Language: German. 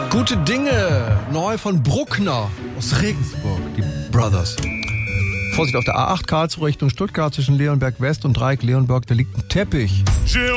Gute Dinge, neu von Bruckner aus Regensburg, die Brothers. Vorsicht auf der A8 Karlsruhe Richtung Stuttgart zwischen Leonberg West und Dreieck Leonberg, da liegt ein Teppich.